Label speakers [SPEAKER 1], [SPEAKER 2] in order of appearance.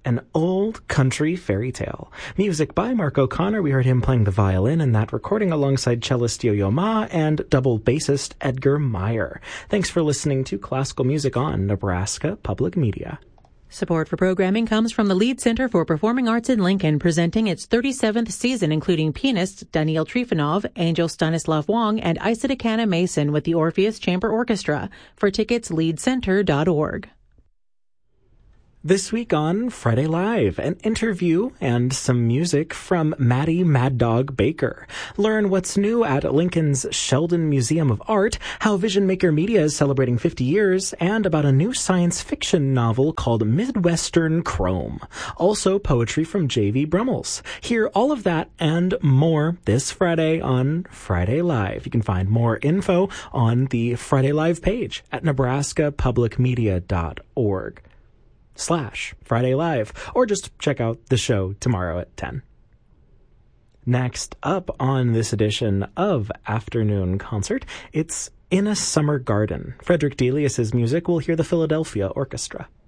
[SPEAKER 1] An old country fairy tale. Music by Mark O'Connor. We heard him playing the violin in that recording alongside cellist Yo-Yo Ma and double bassist Edgar Meyer. Thanks for listening to Classical Music on Nebraska Public Media.
[SPEAKER 2] Support for programming comes from the Lead Center for Performing Arts in Lincoln, presenting its 37th season, including pianists Daniil Trifonov, Angel Stanislav Wong, and Isadikana Mason with the Orpheus Chamber Orchestra. For tickets, leadcenter.org.
[SPEAKER 1] This week on Friday Live, an interview and some music from Maddie Mad Dog Baker. Learn what's new at Lincoln's Sheldon Museum of Art, how Vision Maker Media is celebrating 50 years, and about a new science fiction novel called Midwestern Chrome. Also, poetry from J.V. Brummels. Hear all of that and more this Friday on Friday Live. You can find more info on the Friday Live page at nebraskapublicmedia.org/Friday Live, or just check out the show tomorrow at 10. Next up on this edition of Afternoon Concert, it's In a Summer Garden. Frederick Delius's music. We'll hear the Philadelphia Orchestra.